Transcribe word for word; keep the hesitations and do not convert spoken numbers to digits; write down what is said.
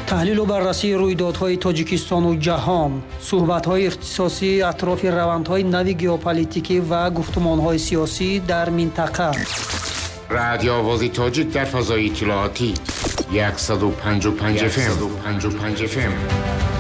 تحلیل و بررسی رویدادهای تاجیکستان و جهان، صحبت‌های اختصاصی اطراف روندهای نو ژئوپلیتیکی و گفتمان‌های سیاسی در منطقه. رادیو آوازی تاجیک در فضای اطلاعاتی صد و پنجاه و پنج اف ام.